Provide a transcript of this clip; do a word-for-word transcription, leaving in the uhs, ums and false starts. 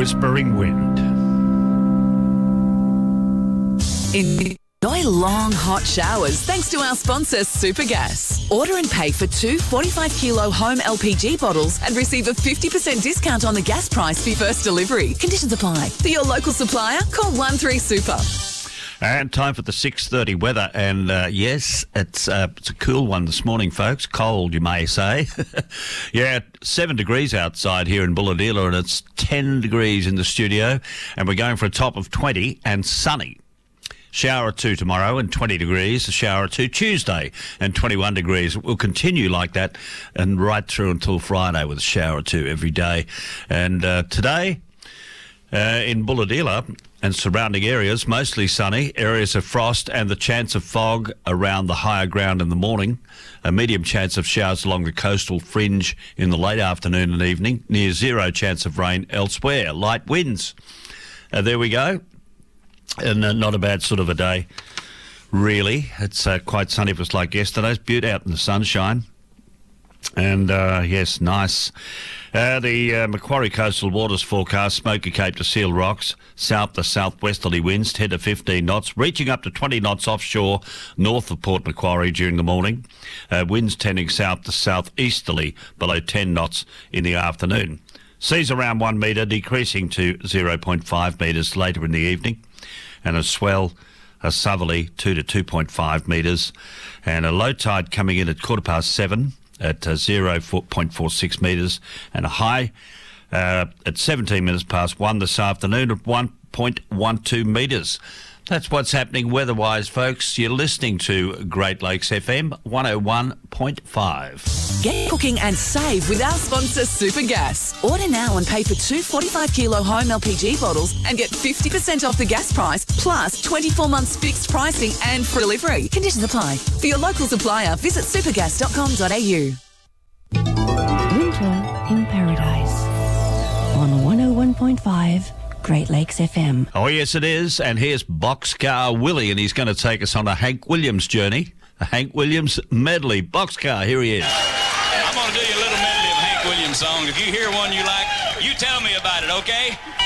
Whispering Wind. Enjoy long, hot showers thanks to our sponsor, Supergas. Order and pay for two forty-five kilo home L P G bottles and receive a fifty percent discount on the gas price for your first delivery. Conditions apply. For your local supplier, call one three super. And time for the six thirty weather. And uh, yes, it's, uh, it's a cool one this morning, folks. Cold, you may say. Yeah, seven degrees outside here in Bulahdelah, and it's ten degrees in the studio. And we're going for a top of twenty and sunny. Shower or two tomorrow and twenty degrees. A shower or two Tuesday and twenty-one degrees. We'll continue like that and right through until Friday with a shower or two every day. And uh, today uh, in Bulahdelah and surrounding areas, mostly sunny, areas of frost and the chance of fog around the higher ground in the morning. A medium chance of showers along the coastal fringe in the late afternoon and evening. Near zero chance of rain elsewhere. Light winds. Uh, there we go. And uh, not a bad sort of a day, really. It's uh, quite sunny. It was like yesterday's. Beaut out in the sunshine. And, uh, yes, nice. Uh, the uh, Macquarie Coastal Waters forecast, Smoky Cape to Seal Rocks, south to southwesterly winds, ten to fifteen knots, reaching up to twenty knots offshore, north of Port Macquarie during the morning. Uh, winds tending south to southeasterly, below ten knots in the afternoon. Seas around one metre, decreasing to zero point five metres later in the evening. And a swell, a southerly, two to two point five metres. And a low tide coming in at quarter past seven at uh, zero point four six metres. And a high uh, at seventeen minutes past one this afternoon at one point one two metres. That's what's happening weather-wise, folks. You're listening to Great Lakes F M one oh one point five. Get cooking and save with our sponsor, Supergas. Order now and pay for two forty-five kilo home L P G bottles and get fifty percent off the gas price, plus twenty-four months fixed pricing and free delivery. Conditions apply. For your local supplier, visit supergas dot com dot a u. Winter in Paradise on one oh one point five. Great Lakes F M. Oh, yes, it is. And here's Boxcar Willie, and he's going to take us on a Hank Williams journey. A Hank Williams medley. Boxcar, here he is. I'm going to do you a little medley of Hank Williams songs. If you hear one you like, you tell me about it, okay?